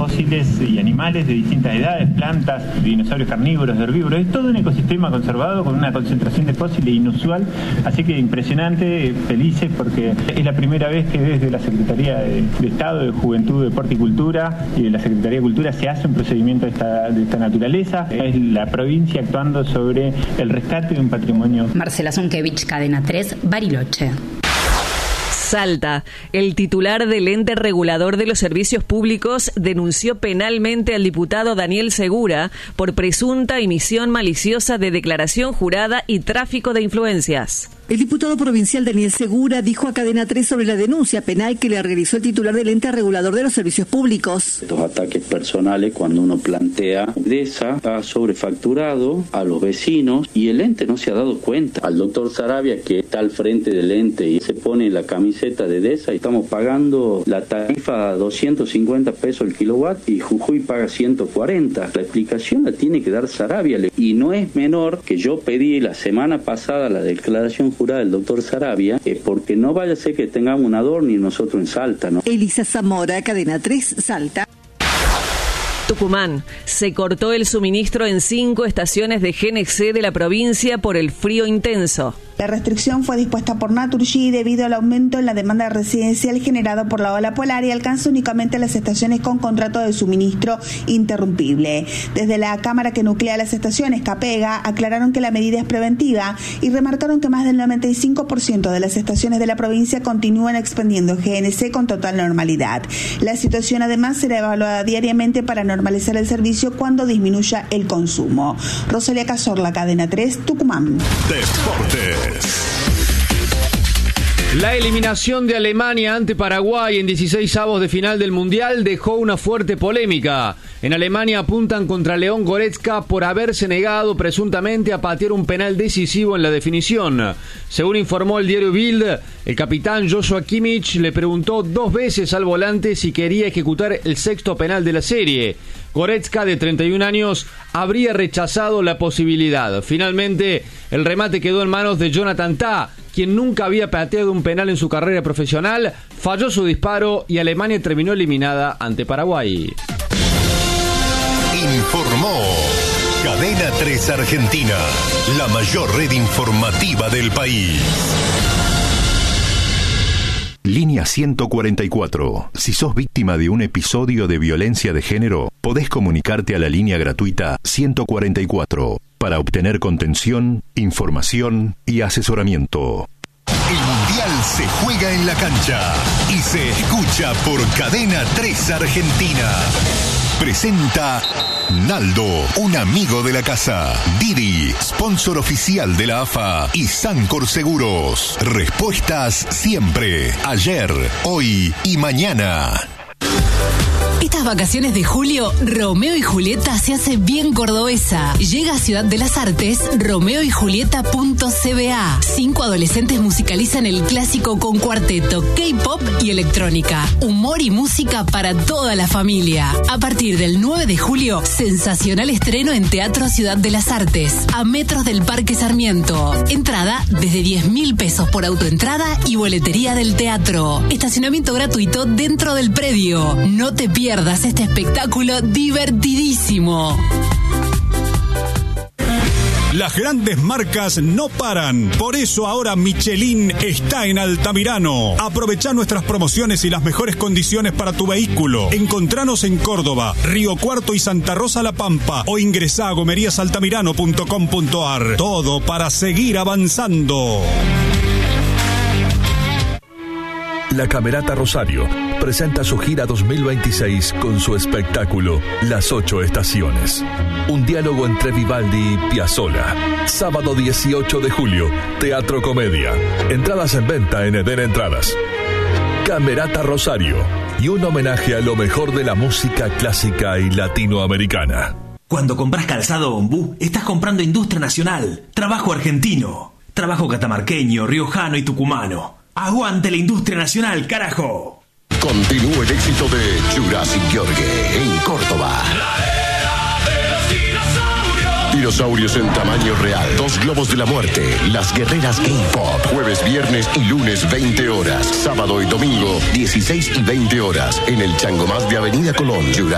fósiles y animales de distintas edades, plantas, dinosaurios carnívoros, herbívoros. Es todo un ecosistema conservado con una concentración de fósiles inusual, así que impresionante, felices porque es la primera vez que desde la Secretaría de Estado de Juventud, Deporte y Cultura y de la Secretaría de Cultura se hace un procedimiento de esta naturaleza. Es la provincia actuando sobre el rescate de un patrimonio. Marcela Zunkevich, Cadena 3, Bariloche. Salta. El titular del ente regulador de los servicios públicos denunció penalmente al diputado Daniel Segura por presunta emisión maliciosa de declaración jurada y tráfico de influencias. El diputado provincial Daniel Segura dijo a Cadena 3 sobre la denuncia penal que le realizó el titular del ente regulador de los servicios públicos. Estos ataques personales, cuando uno plantea DESA, ha sobrefacturado a los vecinos y el ente no se ha dado cuenta. Al doctor Sarabia, que está al frente del ente y se pone la camiseta de DESA, y estamos pagando la tarifa a 250 pesos el kilowatt y Jujuy paga 140. La explicación la tiene que dar Sarabia. Y no es menor que yo pedí la semana pasada la declaración jurada del doctor Sarabia, porque no vaya a ser que tengamos un adorno y nosotros en Salta, ¿no? Elisa Zamora, Cadena 3, Salta. Tucumán. Se cortó el suministro en 5 estaciones de GNC de la provincia por el frío intenso. La restricción fue dispuesta por Naturgy debido al aumento en la demanda residencial generado por la ola polar y alcanza únicamente las estaciones con contrato de suministro interrumpible. Desde la Cámara que nuclea las estaciones, CAPEGA, aclararon que la medida es preventiva y remarcaron que más del 95% de las estaciones de la provincia continúan expendiendo GNC con total normalidad. La situación además será evaluada diariamente para normalizar el servicio cuando disminuya el consumo. Rosalía Cazorla, Cadena 3, Tucumán. Deportes. La eliminación de Alemania ante Paraguay en 16avos de final del Mundial dejó una fuerte polémica. En Alemania apuntan contra León Goretzka por haberse negado presuntamente a patear un penal decisivo en la definición. Según informó el diario Bild, el capitán Joshua Kimmich le preguntó 2 veces al volante si quería ejecutar el 6º penal de la serie. Goretzka, de 31 años, habría rechazado la posibilidad. Finalmente, el remate quedó en manos de Jonathan Tah, quien nunca había pateado un penal en su carrera profesional, falló su disparo y Alemania terminó eliminada ante Paraguay. Informó Cadena 3 Argentina, la mayor red informativa del país. Línea 144. Si sos víctima de un episodio de violencia de género, podés comunicarte a la línea gratuita 144 para obtener contención, información y asesoramiento. El Mundial se juega en la cancha y se escucha por Cadena 3 Argentina. Presenta Naldo, un amigo de la casa. Didi, sponsor oficial de la AFA y Sancor Seguros. Respuestas siempre, ayer, hoy y mañana. Estas vacaciones de julio, Romeo y Julieta se hace bien cordobesa. Llega a Ciudad de las Artes, romeoyjulieta.cba. 5 adolescentes musicalizan el clásico con cuarteto, K-pop y electrónica. Humor y música para toda la familia. A partir del 9 de julio, sensacional estreno en Teatro Ciudad de las Artes, a metros del Parque Sarmiento. Entrada desde 10.000 pesos por autoentrada y boletería del teatro. Estacionamiento gratuito dentro del predio. No te pierdas este espectáculo divertidísimo. Las grandes marcas no paran, por eso ahora Michelin está en Altamirano. Aprovechá nuestras promociones y las mejores condiciones para tu vehículo. Encontranos en Córdoba, Río Cuarto y Santa Rosa La Pampa o ingresá a gomeriasaltamirano.com.ar. Todo para seguir avanzando. La Camerata Rosario presenta su gira 2026 con su espectáculo Las 8 Estaciones. Un diálogo entre Vivaldi y Piazzolla. Sábado 18 de julio, Teatro Comedia. Entradas en venta en Eden Entradas. Camerata Rosario y un homenaje a lo mejor de la música clásica y latinoamericana. Cuando compras calzado Ombú, estás comprando industria nacional, trabajo argentino, trabajo catamarqueño, riojano y tucumano. ¡Aguante la industria nacional, carajo! Continúa el éxito de Jurassic Jorge en Córdoba. Dinosaurios en tamaño real. 2 globos de la muerte. Las guerreras K-pop. Jueves, viernes y lunes 20 horas. Sábado y domingo 16 y 20 horas. En el Changomás de Avenida Colón.